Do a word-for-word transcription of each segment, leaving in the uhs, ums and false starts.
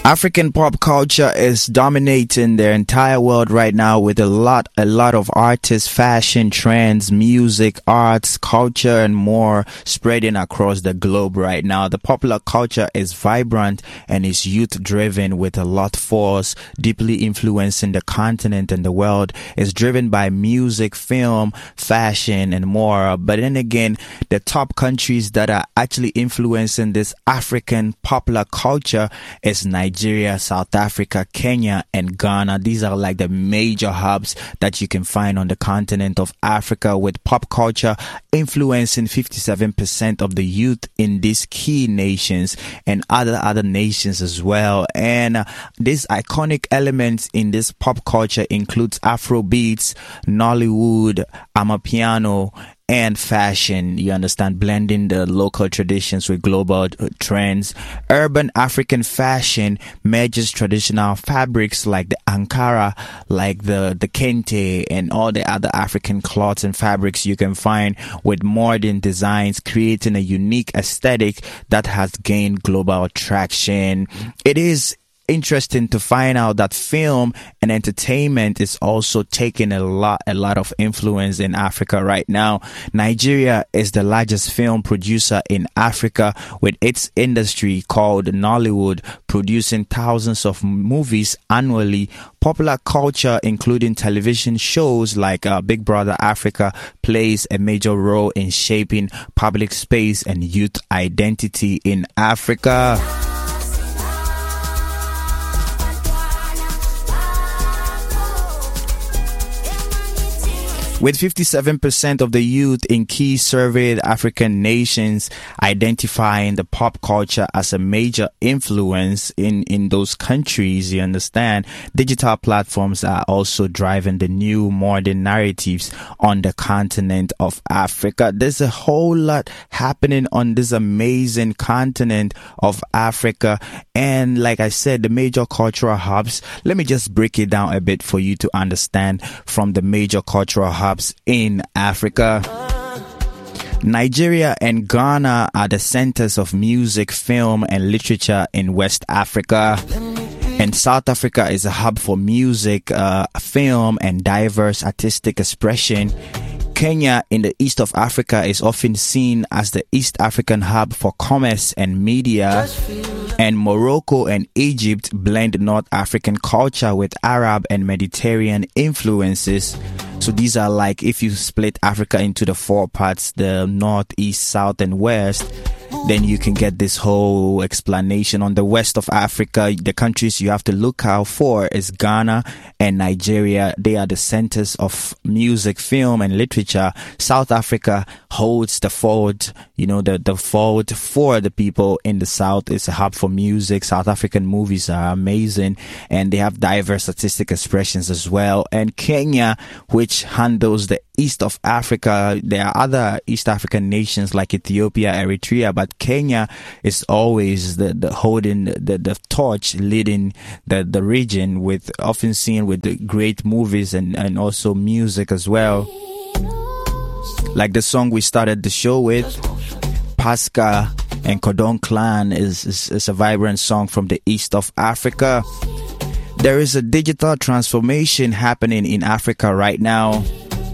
African pop culture is dominating the entire world right now with a lot, a lot of artists, fashion, trends, music, arts, culture, and more spreading across the globe right now. The popular culture is vibrant and is youth-driven with a lot force, deeply influencing the continent and the world. It's driven by music, film, fashion, and more. But then again, the top countries that are actually influencing this African popular culture is Nigeria. Nigeria, South Africa, Kenya, and Ghana. These are like the major hubs that you can find on the continent of Africa, with pop culture influencing fifty-seven percent of the youth in these key nations and other other nations as well. And uh, these iconic elements in this pop culture includes Afro beats, Nollywood, Amapiano, and fashion, you understand, blending the local traditions with global trends. Urban African fashion merges traditional fabrics like the Ankara, like the, the Kente, and all the other African cloths and fabrics you can find with modern designs, creating a unique aesthetic that has gained global traction. It is interesting to find out that film and entertainment is also taking a lot a lot of influence in Africa right now. Nigeria is the largest film producer in Africa, with its industry called Nollywood producing thousands of movies annually. Popular culture, including television shows like uh, Big Brother Africa, plays a major role in shaping public space and youth identity in Africa. With fifty-seven percent of the youth in key surveyed African nations identifying the pop culture as a major influence in, in those countries, you understand, digital platforms are also driving the new modern narratives on the continent of Africa. There's a whole lot happening on this amazing continent of Africa. And like I said, the major cultural hubs, let me just break it down a bit for you to understand from the major cultural hubs in Africa. Nigeria and Ghana are the centers of music, film, and literature in West Africa. And South Africa is a hub for music, uh, film, and diverse artistic expression. Kenya in the east of Africa is often seen as the East African hub for commerce and media. And Morocco and Egypt blend North African culture with Arab and Mediterranean influences. So these are like, if you split Africa into the four parts, the north, east, south, and west, then you can get this whole explanation. On the west of Africa, the countries you have to look out for is Ghana and Nigeria. They are the centers of music, film, and literature. South Africa holds the fort, you know, the, the fort for the people in the south. It's a hub for music. South African movies are amazing, and they have diverse artistic expressions as well. And Kenya, which handles the east of Africa, there are other East African nations like Ethiopia, Eritrea, but Kenya is always the, the holding the, the torch, leading the, the region, with often seen with the great movies and, and also music as well. Like the song we started the show with, Pasca and Cordon Clan is, is, is a vibrant song from the east of Africa. There is a digital transformation happening in Africa right now.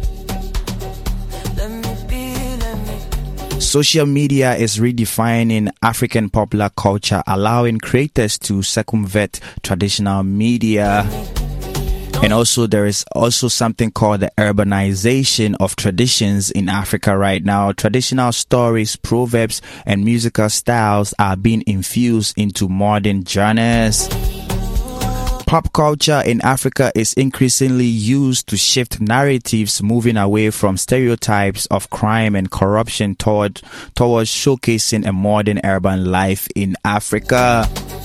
Social media is redefining African popular culture, allowing creators to circumvent traditional media. And also there is also something called the urbanization of traditions in Africa right now. Traditional stories, proverbs, and musical styles are being infused into modern genres. Pop culture in Africa is increasingly used to shift narratives, moving away from stereotypes of crime and corruption toward towards showcasing a modern urban life in Africa.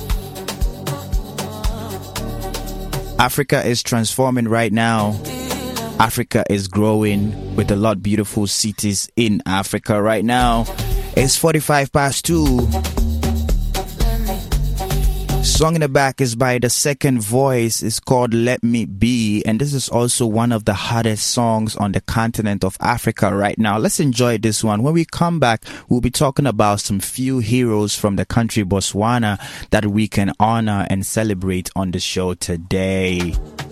Africa is transforming right now. Africa is growing with a lot of beautiful cities in Africa right now. It's forty-five past two. Song in the back is by The Second Voice. It's called Let Me Be, and this is also one of the hottest songs on the continent of Africa right now. Let's enjoy this one. When we come back, we'll be talking about some few heroes from the country Botswana that we can honor and celebrate on the show today.